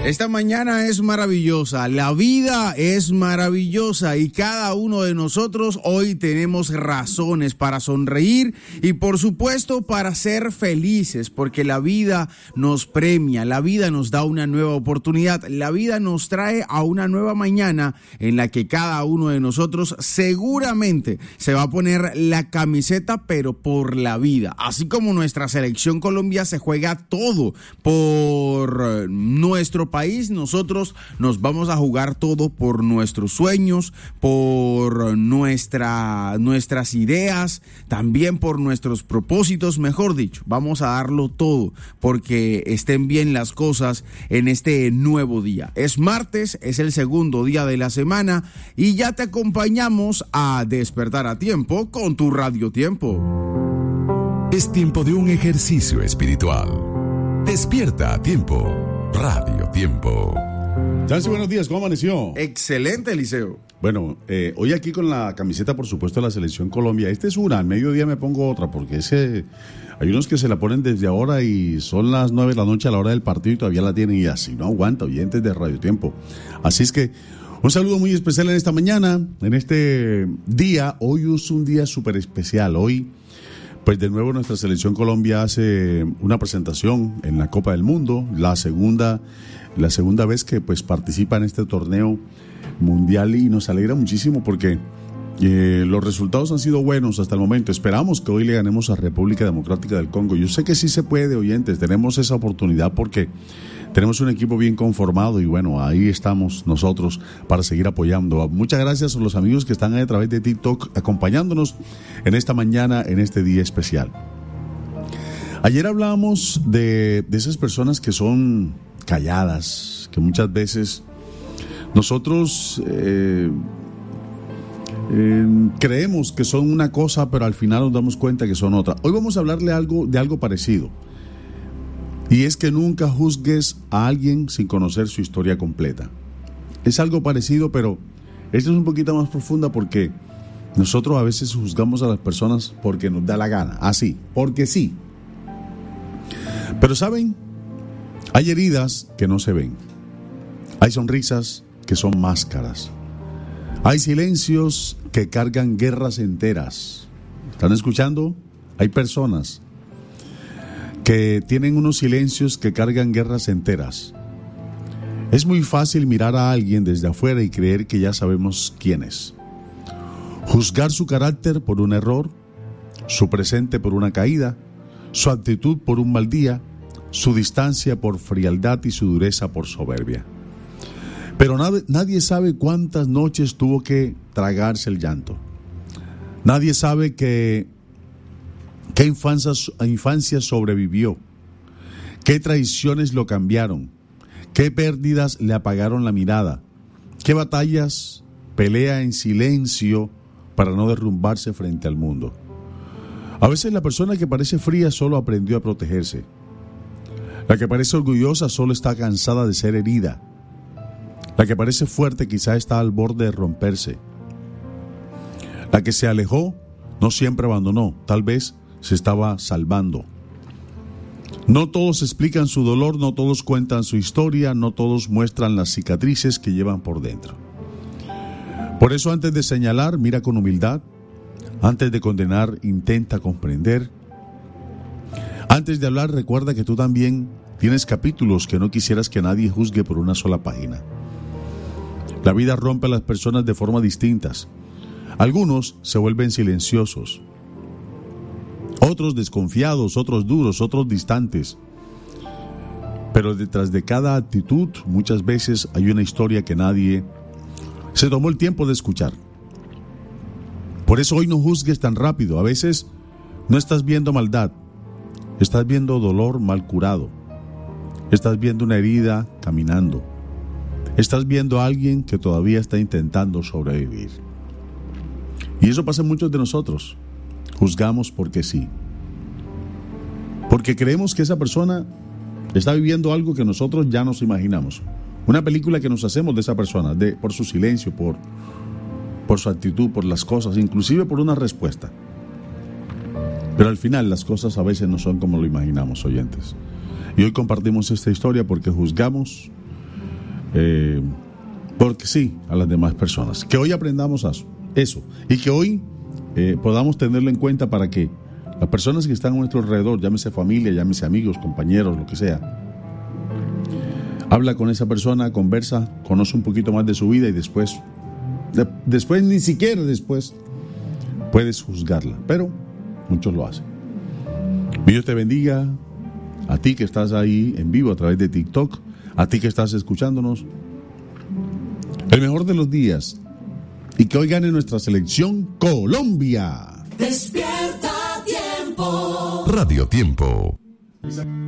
Esta mañana es maravillosa, la vida es maravillosa y cada uno de nosotros hoy tenemos razones para sonreír y por supuesto para ser felices, porque la vida nos premia, la vida nos da una nueva oportunidad, la vida nos trae a una nueva mañana en la que cada uno de nosotros seguramente se va a poner la camiseta pero por la vida, así como nuestra selección Colombia se juega todo por nuestro país, nosotros nos vamos a jugar todo por nuestros sueños, por nuestras ideas, también por nuestros propósitos, mejor dicho, vamos a darlo todo porque estén bien las cosas en este nuevo día. Es martes, es el segundo día de la semana y ya te acompañamos a despertar a tiempo con tu Radio Tiempo. Es tiempo de un ejercicio espiritual. Despierta a tiempo. Radio Tiempo. Chancy, buenos días, ¿cómo amaneció? Excelente, Eliseo. Bueno, hoy aquí con la camiseta, por supuesto, de la Selección Colombia. Esta es una, al mediodía me pongo otra, porque hay unos que se la ponen desde ahora y son las 9 de la noche a la hora del partido y todavía la tienen y así no aguanta, oyentes de Radio Tiempo. Así es que un saludo muy especial en esta mañana, en este día. Hoy es un día súper especial. Hoy, pues de nuevo nuestra Selección Colombia hace una presentación en la Copa del Mundo, la segunda vez que pues participa en este torneo mundial y nos alegra muchísimo porque los resultados han sido buenos hasta el momento. Esperamos que hoy le ganemos a República Democrática del Congo. Yo sé que sí se puede, oyentes, tenemos esa oportunidad porque tenemos un equipo bien conformado y bueno, ahí estamos nosotros para seguir apoyando. Muchas gracias a los amigos que están ahí a través de TikTok acompañándonos en esta mañana, en este día especial. Ayer hablábamos de esas personas que son calladas, que muchas veces nosotros creemos que son una cosa, pero al final nos damos cuenta que son otra. Hoy vamos a hablarle de algo parecido. Y es que nunca juzgues a alguien sin conocer su historia completa. Es algo parecido, pero esto es un poquito más profunda porque nosotros a veces juzgamos a las personas porque nos da la gana, así, porque sí. Pero ¿saben? Hay heridas que no se ven. Hay sonrisas que son máscaras. Hay silencios que cargan guerras enteras. ¿Están escuchando? Hay personas que tienen unos silencios que cargan guerras enteras. Es muy fácil mirar a alguien desde afuera y creer que ya sabemos quién es. Juzgar su carácter por un error, su presente por una caída, su actitud por un mal día, su distancia por frialdad y su dureza por soberbia. Pero nadie sabe cuántas noches tuvo que tragarse el llanto. Nadie sabe qué infancia sobrevivió, qué traiciones lo cambiaron, qué pérdidas le apagaron la mirada, qué batallas pelea en silencio para no derrumbarse frente al mundo. A veces la persona que parece fría solo aprendió a protegerse. La que parece orgullosa solo está cansada de ser herida. La que parece fuerte quizá está al borde de romperse. La que se alejó no siempre abandonó, tal vez se estaba salvando. No todos explican su dolor, no todos cuentan su historia, no todos muestran las cicatrices que llevan por dentro. Por eso antes de señalar, mira con humildad. Antes de condenar, intenta comprender. Antes de hablar, recuerda que tú también tienes capítulos que no quisieras que nadie juzgue por una sola página. La vida rompe a las personas de formas distintas. Algunos se vuelven silenciosos, otros desconfiados, otros duros, otros distantes. Pero detrás de cada actitud muchas veces hay una historia que nadie se tomó el tiempo de escuchar. Por eso hoy no juzgues tan rápido. A veces no estás viendo maldad, estás viendo dolor mal curado. Estás viendo una herida caminando. Estás viendo a alguien que todavía está intentando sobrevivir. Y eso pasa en muchos de nosotros. Juzgamos porque sí. Porque creemos que esa persona está viviendo algo que nosotros ya nos imaginamos. Una película que nos hacemos de esa persona, por su silencio, por su actitud, por las cosas, inclusive por una respuesta. Pero al final las cosas a veces no son como lo imaginamos, oyentes. Y hoy compartimos esta historia porque juzgamos porque sí, a las demás personas. Que hoy aprendamos eso y que hoy podamos tenerlo en cuenta para que las personas que están a nuestro alrededor, llámese familia, llámese amigos, compañeros, lo que sea, habla con esa persona, conversa, conoce un poquito más de su vida y después ni siquiera después puedes juzgarla, pero muchos lo hacen. Dios te bendiga, a ti que estás ahí en vivo a través de TikTok, a ti que estás escuchándonos, el mejor de los días, y que hoy gane nuestra selección Colombia. Despierta Tiempo. Radio Tiempo.